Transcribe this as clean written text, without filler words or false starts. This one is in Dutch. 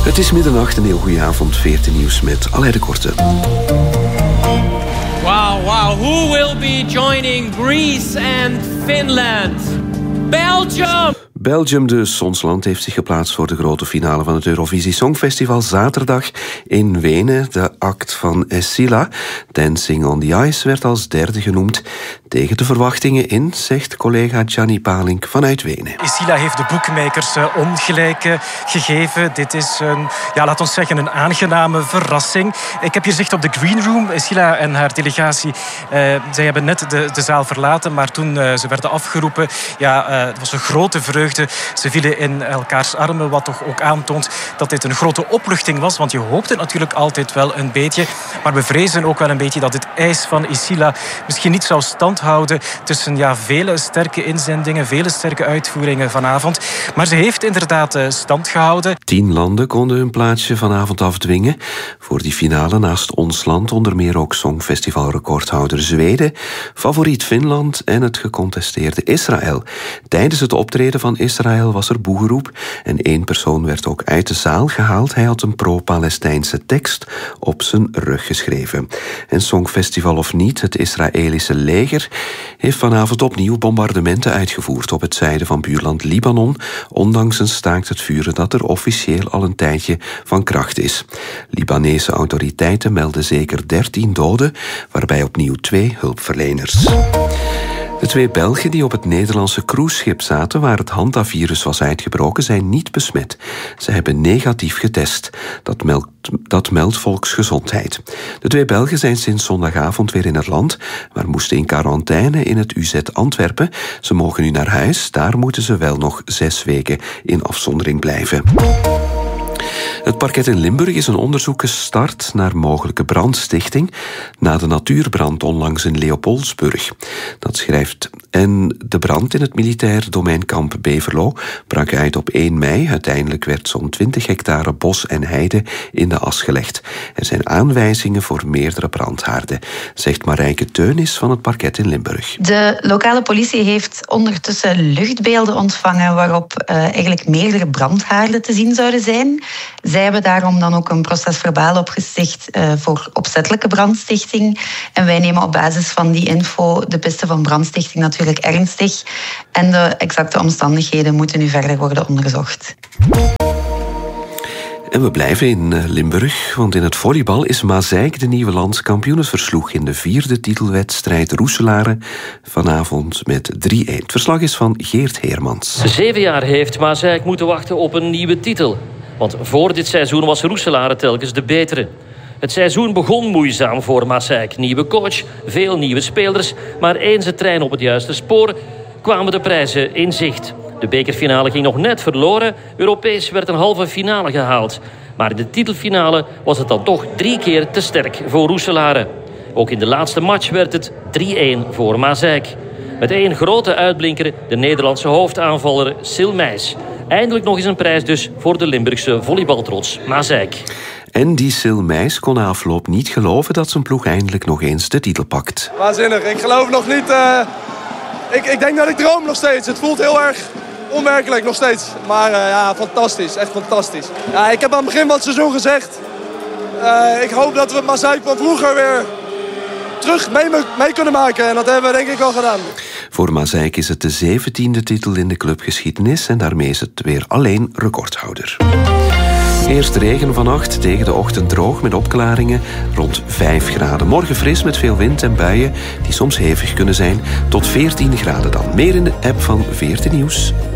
Het is middernacht, een heel goede avond. 14 Nieuws met Aleid de Korte. Wow. Who will be joining Greece and Finland? Belgium! Belgium, dus ons land, heeft zich geplaatst voor de grote finale van het Eurovisie Songfestival zaterdag in Wenen. De act van Escila, Dancing on the Ice, werd als derde genoemd. Tegen de verwachtingen in, zegt collega Gianni Palink vanuit Wenen. Escila heeft de boekmakers ongelijk gegeven. Dit is een aangename verrassing. Ik heb hier zicht op de Green Room. Escila en haar delegatie, zij hebben net de zaal verlaten, maar toen ze werden afgeroepen, het was een grote vreugde. Ze vielen in elkaars armen, wat toch ook aantoont dat dit een grote opluchting was, want je hoopt het natuurlijk altijd wel een beetje, maar we vrezen ook wel een beetje dat het ijs van Escila misschien niet zou standhouden tussen vele sterke inzendingen, vele sterke uitvoeringen vanavond. Maar ze heeft inderdaad stand gehouden. 10 landen konden hun plaatsje vanavond afdwingen. Voor die finale naast ons land onder meer ook Songfestivalrecordhouder Zweden, favoriet Finland en het gecontesteerde Israël. Tijdens het optreden van Israël was er boegeroep en 1 persoon werd ook uit de zaal gehaald. Hij had een pro-Palestijnse tekst op zijn rug geschreven. En Songfestival of niet, het Israëlische leger heeft vanavond opnieuw bombardementen uitgevoerd op het zuiden van buurland Libanon, ondanks een staakt het vuren dat er officieel al een tijdje van kracht is. Libanese autoriteiten melden zeker 13 doden, waarbij opnieuw 2 hulpverleners. De 2 Belgen die op het Nederlandse cruiseschip zaten waar het hantavirus was uitgebroken, zijn niet besmet. Ze hebben negatief getest. Dat meldt Volksgezondheid. De 2 Belgen zijn sinds zondagavond weer in het land, maar moesten in quarantaine in het UZ Antwerpen. Ze mogen nu naar huis, daar moeten ze wel nog 6 weken in afzondering blijven. Het parket in Limburg is een onderzoek gestart naar mogelijke brandstichting na de natuurbrand onlangs in Leopoldsburg. Dat schrijft. En de brand in het militair domeinkamp Beverlo brak uit op 1 mei. Uiteindelijk werd zo'n 20 hectare bos en heide in de as gelegd. Er zijn aanwijzingen voor meerdere brandhaarden, zegt Marijke Teunis van het parket in Limburg. De lokale politie heeft ondertussen luchtbeelden ontvangen waarop eigenlijk meerdere brandhaarden te zien zouden zijn. Zij hebben daarom dan ook een procesverbaal opgesticht voor opzettelijke brandstichting. En wij nemen op basis van die info de piste van brandstichting natuurlijk ernstig. En de exacte omstandigheden moeten nu verder worden onderzocht. En we blijven in Limburg, want in het volleybal is Maaseik de nieuwe landskampioen. Het versloeg in de 4e titelwedstrijd Roeselare vanavond met 3-1. Het verslag is van Geert Heermans. 7 jaar heeft Maaseik moeten wachten op een nieuwe titel. Want voor dit seizoen was Roeselare telkens de betere. Het seizoen begon moeizaam voor Maaseik. Nieuwe coach, veel nieuwe spelers. Maar eens de trein op het juiste spoor kwamen de prijzen in zicht. De bekerfinale ging nog net verloren. Europees werd een halve finale gehaald. Maar in de titelfinale was het dan toch 3 keer te sterk voor Roeselare. Ook in de laatste match werd het 3-1 voor Maaseik. Met 1 grote uitblinker, de Nederlandse hoofdaanvaller Sil Meijs. Eindelijk nog eens een prijs dus voor de Limburgse volleybaltrots Maaseik. En die Sil Meijs kon na afloop niet geloven dat zijn ploeg eindelijk nog eens de titel pakt. Waanzinnig, ik geloof nog niet. Ik denk dat ik droom nog steeds. Het voelt heel erg onwerkelijk nog steeds. Maar fantastisch, echt fantastisch. Ja, ik heb aan het begin van het seizoen gezegd, ik hoop dat we het Maaseik van vroeger weer terug mee kunnen maken. En dat hebben we denk ik wel gedaan. Voor Maaseik is het de 17e titel in de clubgeschiedenis en daarmee is het weer alleen recordhouder. Eerst regen vannacht, tegen de ochtend droog met opklaringen rond 5 graden. Morgen fris met veel wind en buien die soms hevig kunnen zijn. Tot 14 graden dan. Meer in de app van 14 Nieuws.